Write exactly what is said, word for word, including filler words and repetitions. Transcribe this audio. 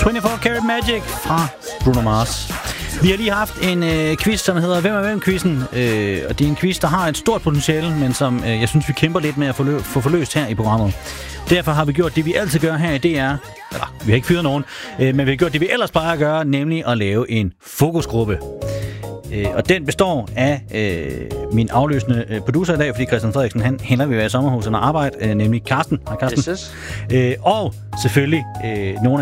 toogtyve Karat Magic fra Bruno Mars. Vi har lige haft en øh, quiz, som hedder Hvem er hvem-quizzen? Øh, og det er en quiz, der har et stort potentiale, men som øh, jeg synes, vi kæmper lidt med at få, lø- få forløst her i programmet. Derfor har vi gjort det, vi altid gør her i D R. Eller, vi har ikke fyret nogen, øh, men vi har gjort det, vi ellers plejer at gøre, nemlig at lave en fokusgruppe. Øh, og den består af øh, min afløsende øh, producer i dag, fordi Christian Frederiksen, han hælder ved at være i sommerhuset og arbejde, øh, nemlig Carsten. Hej Carsten. Yes, yes. Øh, og selvfølgelig øh, nogle af